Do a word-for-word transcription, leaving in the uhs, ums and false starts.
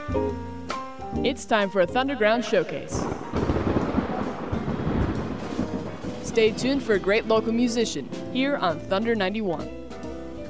It's time for a Thunderground showcase. Stay tuned for a great local musician here on Thunder ninety-one.